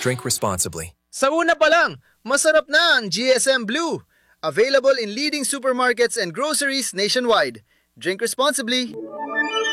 Drink responsibly. Sa una pa lang, masarap na ang GSM Blue. Available in leading supermarkets and groceries nationwide. Drink responsibly.